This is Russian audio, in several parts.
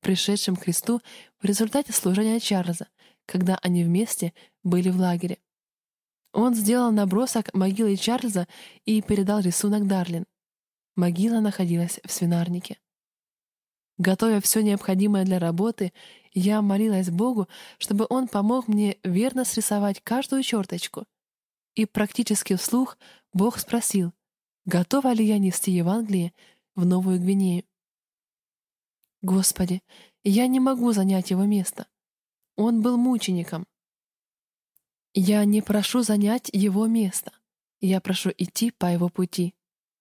пришедшим к Христу в результате служения Чарльза, когда они вместе были в лагере. Он сделал набросок могилы Чарльза и передал рисунок Дарлин. Могила находилась в свинарнике. Готовя все необходимое для работы, я молилась Богу, чтобы Он помог мне верно срисовать каждую черточку. И практически вслух Бог спросил, готова ли я нести Евангелие в Новую Гвинею. Господи, я не могу занять его место. Он был мучеником. Я не прошу занять его место. Я прошу идти по его пути.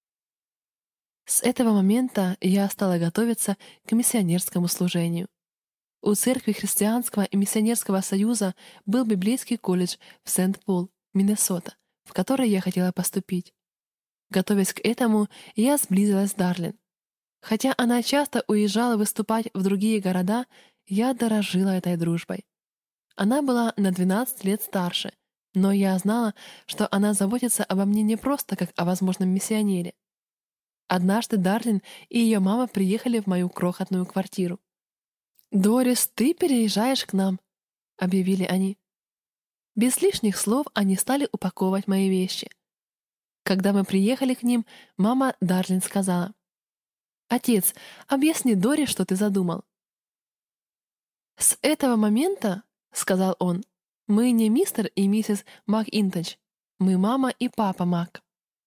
С этого момента я стала готовиться к миссионерскому служению. У Церкви Христианского и Миссионерского союза был библейский колледж в Сент-Пол, Миннесота, в который я хотела поступить. Готовясь к этому, я сблизилась с Дарлин. Хотя она часто уезжала выступать в другие города, я дорожила этой дружбой. Она была на 12 лет старше, но я знала, что она заботится обо мне не просто как о возможном миссионере. Однажды Дарлин и ее мама приехали в мою крохотную квартиру. «Дорис, ты переезжаешь к нам», — объявили они. Без лишних слов они стали упаковывать мои вещи. Когда мы приехали к ним, мама Дарлин сказала: «Отец, объясни Дори, что ты задумал». «С этого момента, — сказал он, — мы не мистер и миссис МакИнточ, мы мама и папа Мак».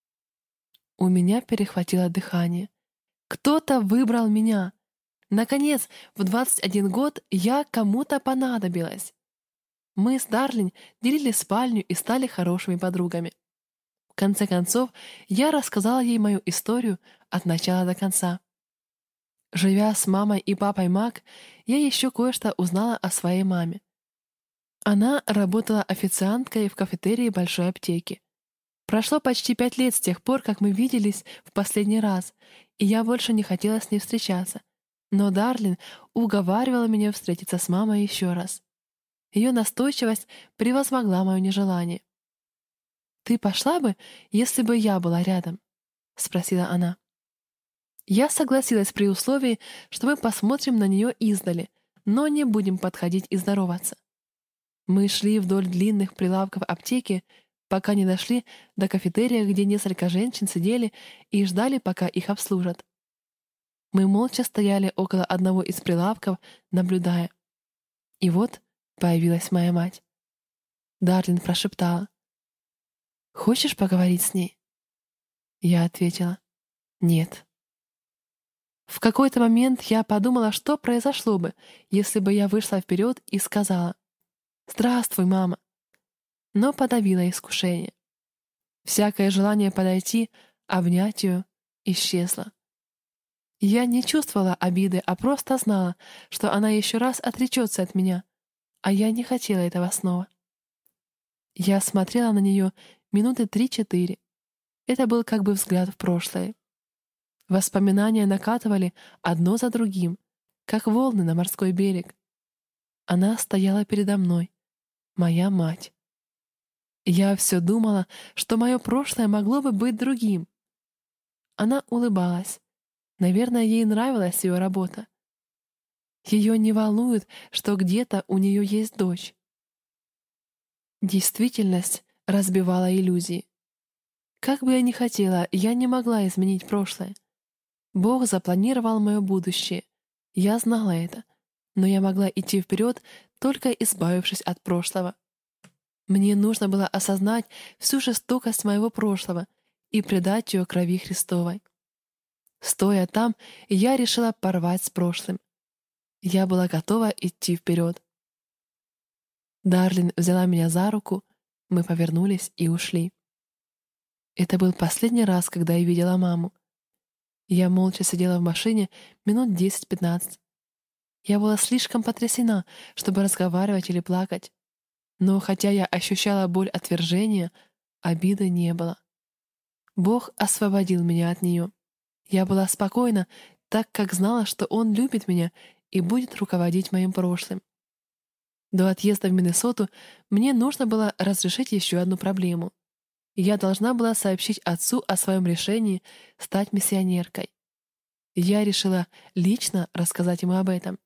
У меня перехватило дыхание. Кто-то выбрал меня. Наконец, в 21 год я кому-то понадобилась. Мы с Дарлин делили спальню и стали хорошими подругами. В конце концов, я рассказала ей мою историю от начала до конца. Живя с мамой и папой Мак, я еще кое-что узнала о своей маме. Она работала официанткой в кафетерии большой аптеки. Прошло почти 5 лет с тех пор, как мы виделись в последний раз, и я больше не хотела с ней встречаться. Но Дарлин уговаривала меня встретиться с мамой еще раз. Ее настойчивость превозмогла мое нежелание. «Ты пошла бы, если бы я была рядом?» — спросила она. Я согласилась при условии, что мы посмотрим на нее издали, но не будем подходить и здороваться. Мы шли вдоль длинных прилавков аптеки, пока не дошли до кафетерия, где несколько женщин сидели и ждали, пока их обслужат. Мы молча стояли около одного из прилавков, наблюдая. И вот появилась моя мать. Дарлин прошептала: «Хочешь поговорить с ней?» Я ответила: «Нет». В какой-то момент я подумала, что произошло бы, если бы я вышла вперед и сказала: «Здравствуй, мама», но подавила искушение. Всякое желание подойти, обнять ее, исчезло. Я не чувствовала обиды, а просто знала, что она еще раз отречется от меня, а я не хотела этого снова. Я смотрела на нее минуты 3-4. Это был как бы взгляд в прошлое. Воспоминания накатывали одно за другим, как волны на морской берег. Она стояла передо мной, моя мать. Я все думала, что мое прошлое могло бы быть другим. Она улыбалась. Наверное, ей нравилась ее работа. Ее не волнует, что где-то у нее есть дочь. Действительность разбивала иллюзии. Как бы я ни хотела, я не могла изменить прошлое. Бог запланировал мое будущее. Я знала это, но я могла идти вперед, только избавившись от прошлого. Мне нужно было осознать всю жестокость моего прошлого и предать ее крови Христовой. Стоя там, я решила порвать с прошлым. Я была готова идти вперед. Дарлин взяла меня за руку, мы повернулись и ушли. Это был последний раз, когда я видела маму. Я молча сидела в машине минут 10-15. Я была слишком потрясена, чтобы разговаривать или плакать. Но хотя я ощущала боль отвержения, обиды не было. Бог освободил меня от нее. Я была спокойна, так как знала, что Он любит меня и будет руководить моим прошлым. До отъезда в Миннесоту мне нужно было разрешить еще одну проблему. Я должна была сообщить отцу о своем решении стать миссионеркой. Я решила лично рассказать ему об этом.